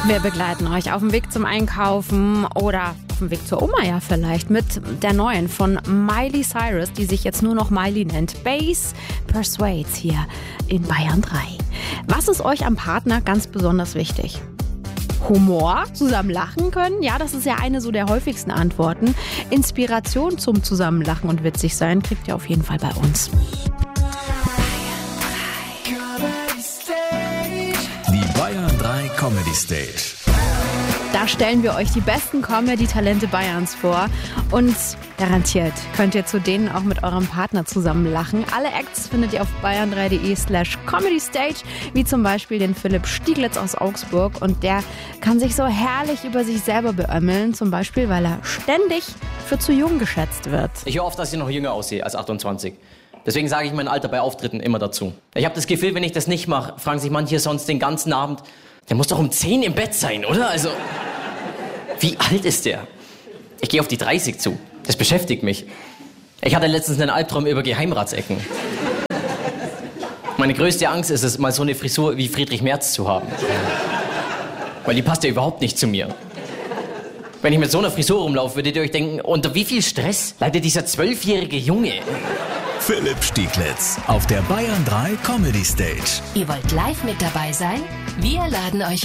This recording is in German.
Wir begleiten euch auf dem Weg zum Einkaufen oder auf dem Weg zur Oma ja vielleicht mit der neuen von Miley Cyrus, die sich jetzt nur noch Miley nennt. Bass Persuades hier in Bayern 3. Was ist euch am Partner ganz besonders wichtig? Humor, zusammen lachen können? Ja, das ist ja eine so der häufigsten Antworten. Inspiration zum Zusammenlachen und witzig sein kriegt ihr auf jeden Fall bei uns. Die Bayern 3 Comedy Stage. Da stellen wir euch die besten Comedy-Talente Bayerns vor und garantiert könnt ihr zu denen auch mit eurem Partner zusammen lachen. Alle Acts findet ihr auf bayern3.de/comedystage, wie zum Beispiel den Philipp Stieglitz aus Augsburg, und der kann sich so herrlich über sich selber beömmeln, zum Beispiel, weil er ständig für zu jung geschätzt wird. Ich höre oft, dass ich noch jünger aussehe als 28. Deswegen sage ich mein Alter bei Auftritten immer dazu. Ich habe das Gefühl, wenn ich das nicht mache, fragen sich manche sonst den ganzen Abend, der muss doch um 10 im Bett sein, oder? Also, wie alt ist der? Ich gehe auf die 30 zu. Das beschäftigt mich. Ich hatte letztens einen Albtraum über Geheimratsecken. Meine größte Angst ist es, mal so eine Frisur wie Friedrich Merz zu haben. Weil die passt ja überhaupt nicht zu mir. Wenn ich mit so einer Frisur rumlaufe, würdet ihr euch denken, unter wie viel Stress leidet dieser 12-jährige Junge? Philipp Stieglitz auf der Bayern 3 Comedy Stage. Ihr wollt live mit dabei sein? Wir laden euch